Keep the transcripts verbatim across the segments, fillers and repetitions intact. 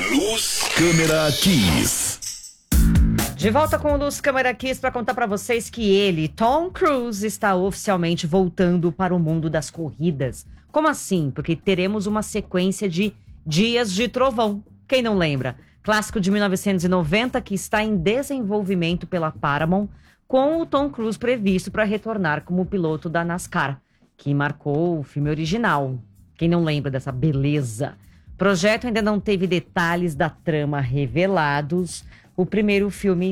Luz, câmera, Kiss. De volta com o Luz Câmera Kiss para contar para vocês que ele, Tom Cruise, está oficialmente voltando para o mundo das corridas. Como assim? Porque teremos uma sequência de Dias de Trovão. Quem não lembra? Clássico de mil novecentos e noventa que está em desenvolvimento pela Paramount, com o Tom Cruise previsto para retornar como piloto da NASCAR, que marcou o filme original. Quem não lembra dessa beleza? O projeto ainda não teve detalhes da trama revelados. O primeiro filme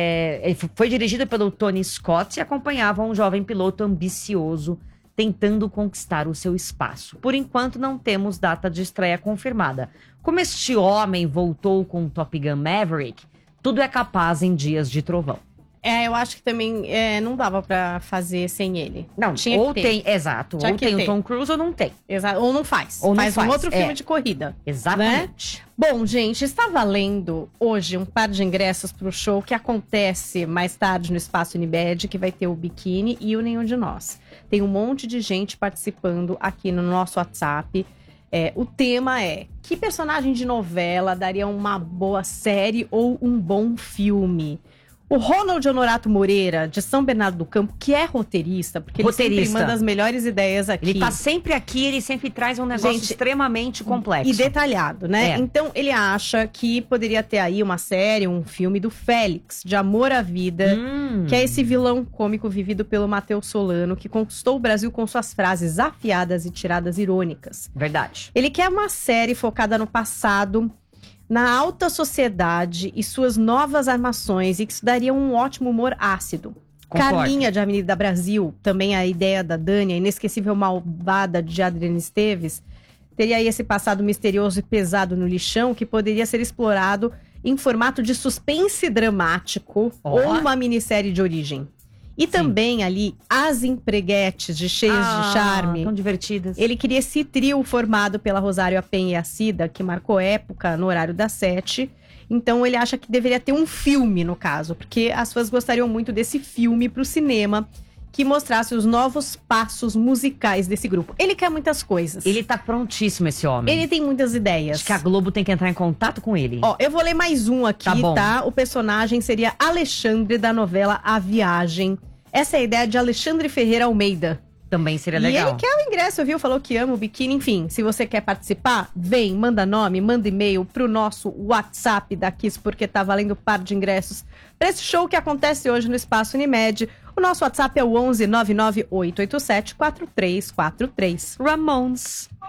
é, foi dirigido pelo Tony Scott e acompanhava um jovem piloto ambicioso tentando conquistar o seu espaço. Por enquanto, não temos data de estreia confirmada. Como este homem voltou com Top Gun Maverick, tudo é capaz em Dias de Trovão. É, eu acho que também é, não dava pra fazer sem ele. Não, tinha ou que ter. tem, exato, Tinha ou que tem ter. o Tom Cruise ou não tem. Exato, ou não faz. Ou não faz, faz, um outro é. filme de corrida. Exatamente. Né? Bom, gente, está valendo hoje um par de ingressos pro show que acontece mais tarde no Espaço Unimed, que vai ter o Biquíni e o Nenhum de Nós. Tem um monte de gente participando aqui no nosso WhatsApp. É, o tema é: que personagem de novela daria uma boa série ou um bom filme? O Ronald Honorato Moreira, de São Bernardo do Campo, que é roteirista, porque Roteirista. ele sempre manda as melhores ideias aqui. Ele tá sempre aqui, ele sempre traz um negócio Gente, extremamente complexo. E detalhado, né? É. Então, ele acha que poderia ter aí uma série, um filme do Félix, de Amor à Vida, Hum. que é esse vilão cômico vivido pelo Matheus Solano, que conquistou o Brasil com suas frases afiadas e tiradas irônicas. Verdade. Ele quer uma série focada no passado, na alta sociedade e suas novas armações, e que isso daria um ótimo humor ácido. Concordo. Carminha, de Avenida Brasil, também a ideia da Dani, a inesquecível malvada de Adriana Esteves, teria aí esse passado misterioso e pesado no lixão, que poderia ser explorado em formato de suspense dramático Ó. ou uma minissérie de origem. E também ali, As Empreguetes, de Cheias Ah, de Charme. tão divertidas. Ele queria esse trio formado pela Rosário Apen e a Cida, que marcou época no horário das sete. Então ele acha que deveria ter um filme, no caso, porque as fãs gostariam muito desse filme pro cinema, que mostrasse os novos passos musicais desse grupo. Ele quer muitas coisas. Ele tá prontíssimo, esse homem. Ele tem muitas ideias. Acho que a Globo tem que entrar em contato com ele. Ó, eu vou ler mais um aqui, Tá bom. tá? O personagem seria Alexandre, da novela A Viagem. Essa é a ideia de Alexandre Ferreira Almeida. Também seria E legal. ele quer o ingresso, viu? Falou que ama o Biquíni. Enfim, se você quer participar, vem, manda nome, manda e-mail pro nosso WhatsApp da Kiss, porque tá valendo par de ingressos pra esse show que acontece hoje no Espaço Unimed. O nosso WhatsApp é o onze nove nove oito oito sete quatro três quatro três. Ramones.